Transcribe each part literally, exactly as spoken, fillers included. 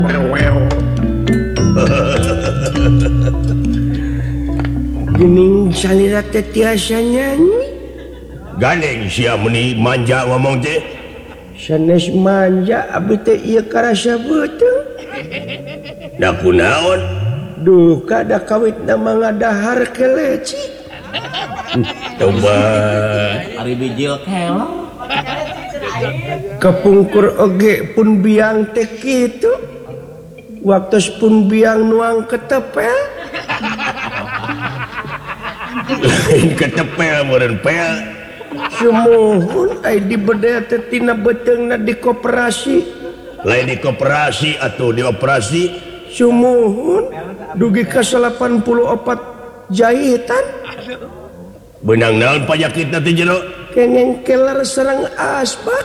Gening salira teh tiasa nyanyi. Gandeng sia meni manja ngomong teh. Sanes manja abdi teh ieu karasa beuteung. Da kunaon? Duh kada kawitna mangadahar keleci. Coba Ari bijil kelong. Kepungkur oge pun biang teh kitu. Waktos pun biang nuang ketepel. lain ketepel meureun pel. Sumuhun ai dibedea teh tina beuteungna di koperasi. Lain di koperasi atau di operasi. Sumuhun dugi ka salapan puluh opat jahitan. Benang naon panyakitna teh jero? Kengeng keler serang asbak.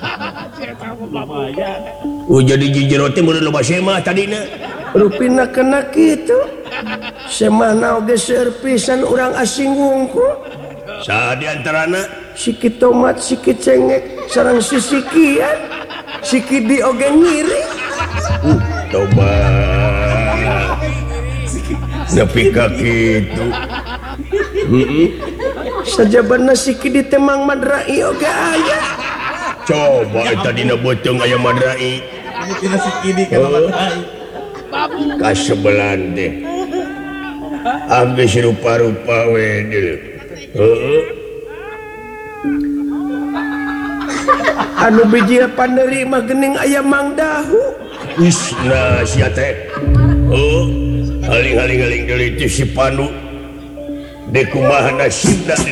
Oh jadi jijero teh meureun loba semah tadina. Rupina kena kitu. Semahna oge seueur pisan urang asing wungkul. Saha di antarana? Siki tomat, siki cengek, sareng sisikian. Siki di oge nyiri. Uh, coba nepi ka kitu. Heeh. Sajabana siki di temang madrai oge aya. Coba eta dina beuteung aya madrai. Tina sikidi kana madrai. Kasebelan teh. Abis rupa-rupa we deui. Heeh. Anu biji panderi mah geuning aya Mang Dahu. Isna sia teh. Oh, haling-haling-haling deui teh si Pandu. Deuk kumaha nasibna